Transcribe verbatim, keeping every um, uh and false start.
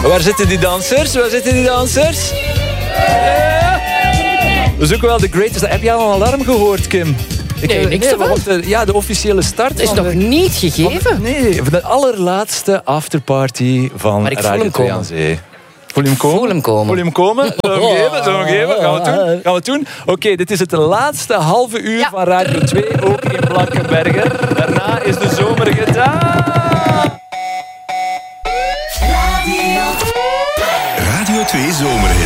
Waar zitten die dansers? Waar zitten die dansers? Ja. We zoeken wel de greatest. Heb je al een alarm gehoord, Kim? Ik, Nee, niks nee, ervan. want de, ja, de officiële start is van nog de, niet gegeven. van de, nee, van de allerlaatste afterparty van Maar ik voel Radio hem twee komen. aan Zee. Voel je hem komen? Voel hem komen. Voel je hem komen? Zullen we hem geven? Zullen we hem geven? Gaan we het doen? Gaan we het doen? Oké, okay, dit is het laatste halve uur Ja. van Radio twee, ook in Blankenbergen. Daarna is de zomer gedaan. Radio twee Zomer.